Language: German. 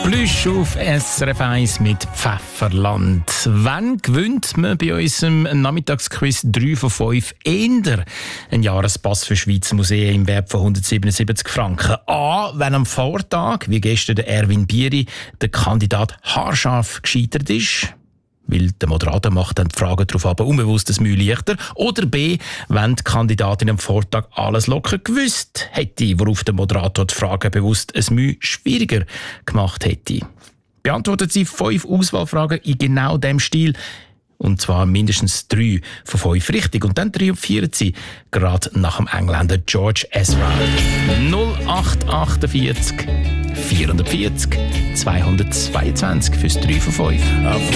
Plüsch auf SRF 1 mit Pfefferland. Wann gewinnt man bei unserem Nachmittagsquiz 3 von 5 eher einen Jahrespass für Schweizer Museen im Wert von 177 Franken? A, wenn am Vortag, wie gestern der Erwin Bieri, der Kandidat haarscharf gescheitert ist, weil der Moderator macht dann die Fragen darauf aber unbewusst das Mühe leichter. Oder B, wenn die Kandidatin am Vortag alles locker gewusst hätte, worauf der Moderator die Fragen bewusst ein Mühe schwieriger gemacht hätte. Beantwortet sie 5 Auswahlfragen in genau dem Stil. Und zwar mindestens 3 von 5 richtig. Und dann triumphieren sie gerade nach dem Engländer George Ezra. 0848 440 222 fürs 3 von 5.